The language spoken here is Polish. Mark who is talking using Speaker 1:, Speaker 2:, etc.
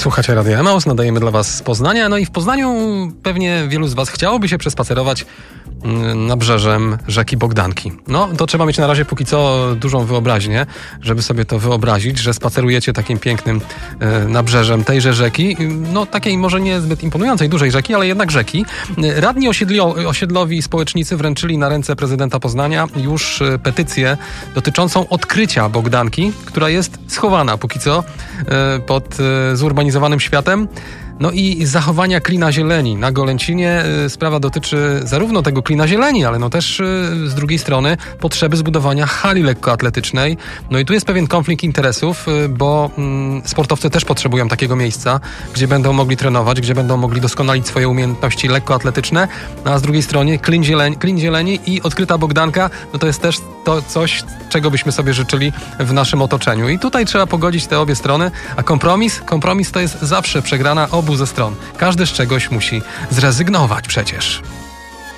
Speaker 1: Słuchacie Radia Emaus, nadajemy dla Was z Poznania. No i w Poznaniu pewnie wielu z Was chciałoby się przespacerować nabrzeżem rzeki Bogdanki. No, to trzeba mieć na razie póki co dużą wyobraźnię, żeby sobie to wyobrazić, że spacerujecie takim pięknym nabrzeżem tejże rzeki. No, takiej może nie zbyt imponującej, dużej rzeki, ale jednak rzeki. Radni osiedlowi i społecznicy wręczyli na ręce prezydenta Poznania już petycję dotyczącą odkrycia Bogdanki, która jest schowana póki co pod zurbanizowanym światem. No i zachowania klina zieleni. Na Golęcinie sprawa dotyczy zarówno tego klina zieleni, ale no też z drugiej strony potrzeby zbudowania hali lekkoatletycznej. No i tu jest pewien konflikt interesów, bo sportowcy też potrzebują takiego miejsca, gdzie będą mogli trenować, gdzie będą mogli doskonalić swoje umiejętności lekkoatletyczne, a z drugiej strony klin zieleni i odkryta Bogdanka, no to jest też to coś, czego byśmy sobie życzyli w naszym otoczeniu. I tutaj trzeba pogodzić te obie strony, a kompromis to jest zawsze przegrana obu ze stron. Każdy z czegoś musi zrezygnować przecież.